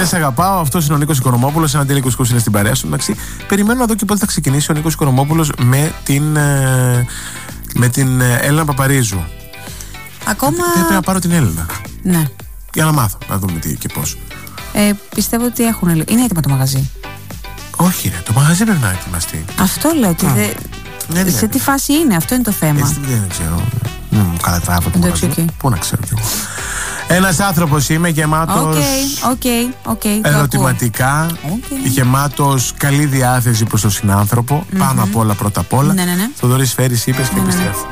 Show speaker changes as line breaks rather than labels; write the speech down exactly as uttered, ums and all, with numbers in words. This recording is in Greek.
σε αγαπάω. Αυτός είναι ο Νίκος Οικονομόπουλος. Έναν τέλειο κουσκούς είναι στην παρέα σου. Εντάξει, περιμένω να δω και πότε θα ξεκινήσει ο Νίκος Οικονομόπουλος με την, με την Έλληνα Παπαρίζου.
Ακόμα.
Πρέπει να πάρω την Έλληνα.
Ναι.
Για να μάθω, να δούμε τι και πώς.
Ε, πιστεύω ότι έχουν. Είναι έτοιμο το μαγαζί.
Όχι, ρε, το μαγαζί πρέπει να ετοιμαστεί.
Αυτό λέω. Ότι δε... ναι, ναι. Σε τι φάση είναι, αυτό είναι το θέμα.
Έτσι, δεν ξέρω. Δεν μου καλατράβω το μαγαζί. Okay. Πού να ξέρω κι εγώ. Ένας άνθρωπος είμαι γεμάτος
okay, okay, okay,
ερωτηματικά, okay. Γεμάτος καλή διάθεση προς τον συνάνθρωπο, mm-hmm. Πάνω απ' όλα πρώτα απ' όλα.
Ναι, ναι, ναι.
Θοδωρής Φέρης είπες και
ναι, ναι, ναι.
επιστρέφω.